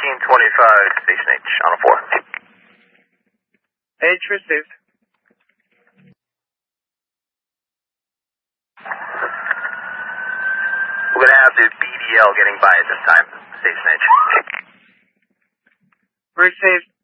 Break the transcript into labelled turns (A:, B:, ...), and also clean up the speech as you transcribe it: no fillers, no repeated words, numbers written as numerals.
A: 1325, Station H, on a 4.
B: H received.
A: We're going to have the BDL getting by at this time, Station H.
B: Received.